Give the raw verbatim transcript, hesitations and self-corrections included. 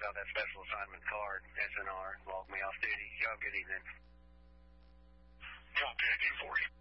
fills out that special assignment card, S N R, log me off duty. Y'all have a good evening. Copy, I do for you.